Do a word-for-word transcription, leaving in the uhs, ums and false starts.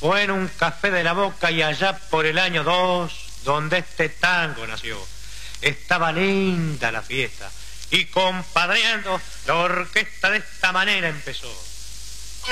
Fue en un café de La Boca y allá por el año dos, donde este tango nació. Estaba linda la fiesta y compadreando, la orquesta de esta manera empezó.